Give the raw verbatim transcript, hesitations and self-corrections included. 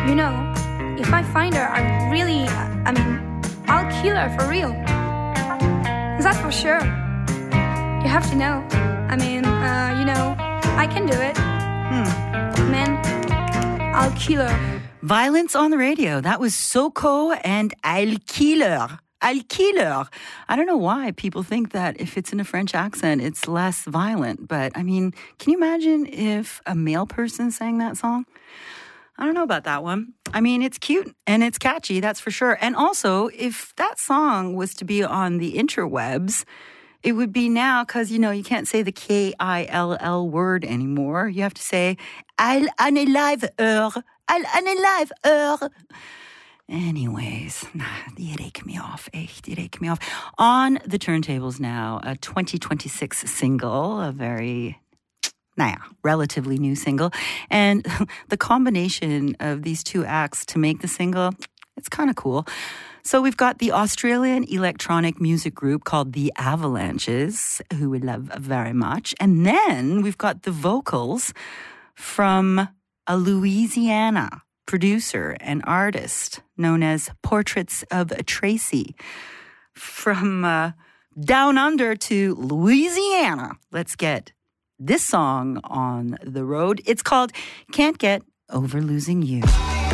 you know, if I find her, I really, I mean, I'll kill her for real. That's for sure. You have to know. I mean, uh, you know, I can do it. Hmm. Man, I'll kill her. Violence on the radio. That was Soko and I'll kill her. I'll kill her. I don't know why people think that if it's in a French accent, it's less violent. But, I mean, can you imagine if a male person sang that song? I don't know about that one. I mean, it's cute and it's catchy, that's for sure. And also, if that song was to be on the interwebs, it would be now because, you know, you can't say the K I L L word anymore. You have to say, I'll unalive her. I'll unalive her. Anyways, die reek me off, echt, die reek me off. On the turntables now, a twenty twenty-six single, a very, naja, relatively new single. And the combination of these two acts to make the single, it's kind of cool. So we've got the Australian electronic music group called The Avalanches, who we love very much. And then we've got the vocals from a Louisiana producer and artist known as Portraits of Tracy. From uh, down under to Louisiana, let's get this song on the road. It's called Can't Get Over Losing You.